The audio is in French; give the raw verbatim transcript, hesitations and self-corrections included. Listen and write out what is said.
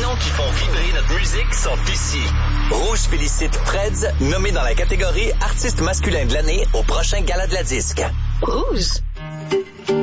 émotions qui font vibrer notre musique sont ici. Rouge félicite Freds, nommé dans la catégorie Artiste masculin de l'année au prochain Gala de la Disque. Rouge.